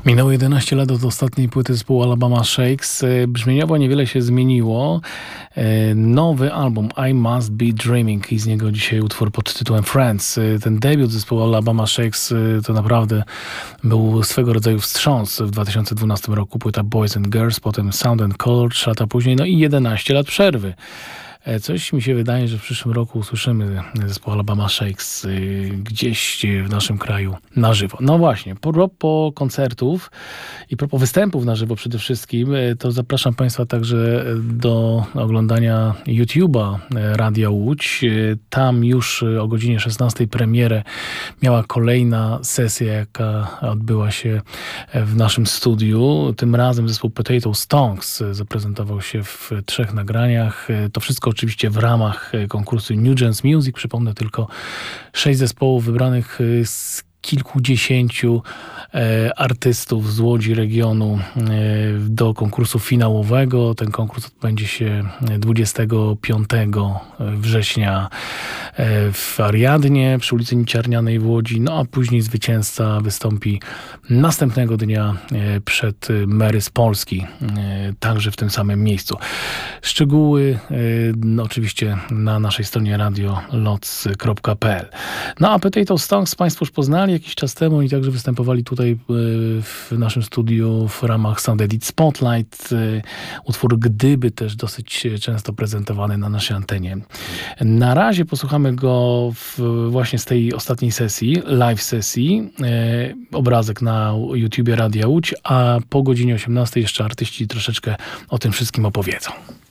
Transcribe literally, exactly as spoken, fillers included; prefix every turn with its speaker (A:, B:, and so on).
A: Minęło jedenaście lat od ostatniej płyty zespołu Alabama Shakes. Brzmieniowo niewiele się zmieniło. Nowy album I Must Be Dreaming i z niego dzisiaj utwór pod tytułem Friends. Ten debiut zespołu Alabama Shakes to naprawdę był swego rodzaju wstrząs. W dwa tysiące dwunastym roku płyta Boys and Girls, potem Sound and Color, trzy lata później, no i jedenaście lat przerwy. Coś mi się wydaje, że w przyszłym roku usłyszymy zespół Alabama Shakes gdzieś w naszym kraju na żywo. No właśnie, propos koncertów i propos występów na żywo przede wszystkim, to zapraszam Państwa także do oglądania YouTube'a Radia Łódź. Tam już o godzinie szesnastej premierę miała kolejna sesja, jaka odbyła się w naszym studiu. Tym razem zespół Potato Stonks zaprezentował się w trzech nagraniach. To wszystko oczywiście w ramach konkursu New Gens Music. Przypomnę tylko sześć zespołów wybranych z kilkudziesięciu e, artystów z Łodzi regionu e, do konkursu finałowego. Ten konkurs odbędzie się dwudziestego piątego września e, w Ariadnie przy ulicy Niciarnianej w Łodzi, no a później zwycięzca wystąpi następnego dnia e, przed Mary z Polski, e, także w tym samym miejscu. Szczegóły e, no, oczywiście na naszej stronie radio lots kropka p l. No a Potato Stonks Państwo już poznali jakiś czas temu i także występowali tutaj w naszym studiu w ramach Sound Edit Spotlight. Utwór Gdyby też dosyć często prezentowany na naszej antenie. Na razie posłuchamy go w, właśnie z tej ostatniej sesji, live sesji. Obrazek na YouTubie Radia Łódź, a po godzinie osiemnastej jeszcze artyści troszeczkę o tym wszystkim opowiedzą.